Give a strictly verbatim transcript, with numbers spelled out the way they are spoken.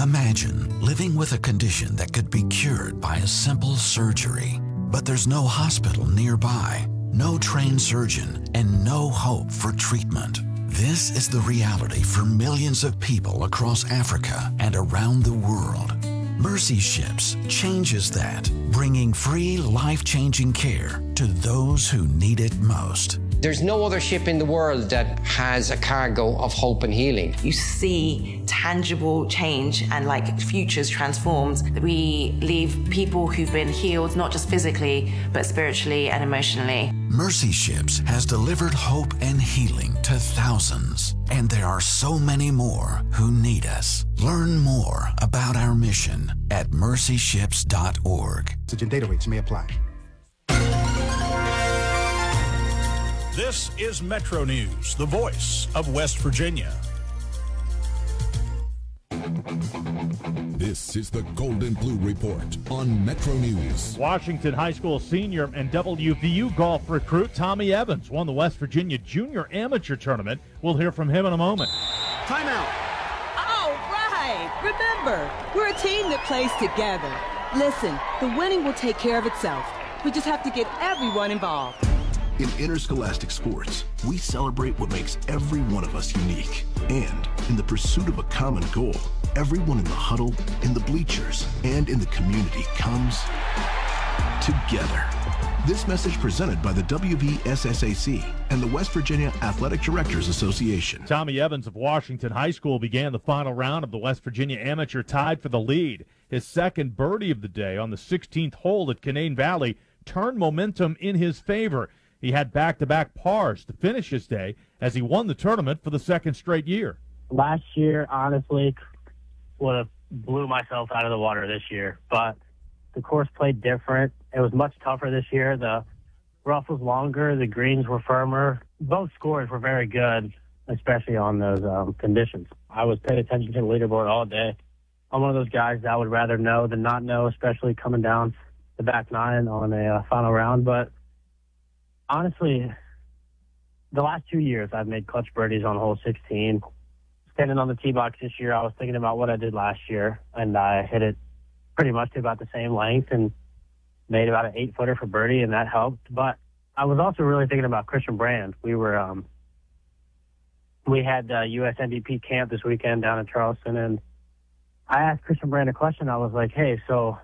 Imagine living with a condition that could be cured by a simple surgery, but there's no hospital nearby, no trained surgeon, and no hope for treatment. This is the reality for millions of people across Africa and around the world. Mercy Ships changes that, bringing free, life-changing care to those who need it most. There's no other ship in the world that has a cargo of hope and healing. You see tangible change and like futures transformed. We leave people who've been healed, not just physically, but spiritually and emotionally. Mercy Ships has delivered hope and healing to thousands, and there are so many more who need us. Learn more about our mission at mercy ships dot org. And data rates may apply. This is Metro News, the voice of West Virginia. This is the Golden Blue Report on Metro News. Washington High School senior and W V U golf recruit Tommy Evans won the West Virginia Junior Amateur Tournament. We'll hear from him in a moment. Timeout. All right. Remember, we're a team that plays together. Listen, the winning will take care of itself. We just have to get everyone involved. In interscholastic sports, we celebrate what makes every one of us unique. And in the pursuit of a common goal, everyone in the huddle, in the bleachers, and in the community comes together. This message presented by the W V S S A C and the West Virginia Athletic Directors Association. Tommy Evans of Washington High School began the final round of the West Virginia Amateur tied for the lead. His second birdie of the day on the sixteenth hole at Canaan Valley turned momentum in his favor. He had back-to-back pars to finish his day as he won the tournament for the second straight year. Last year, honestly, would have blew myself out of the water this year, but the course played different. It was much tougher this year. The rough was longer. The greens were firmer. Both scores were very good, especially on those um, conditions. I was paying attention to the leaderboard all day. I'm one of those guys that would rather know than not know, especially coming down the back nine on a uh, final round, but honestly, the last two years I've made clutch birdies on hole sixteen. Standing on the tee box this year, I was thinking about what I did last year, and I hit it pretty much to about the same length and made about an eight-footer for birdie, and that helped. But I was also really thinking about Christian Brand. We were um, we had uh, U S M V P camp this weekend down in Charleston, and I asked Christian Brand a question. I was like, hey, so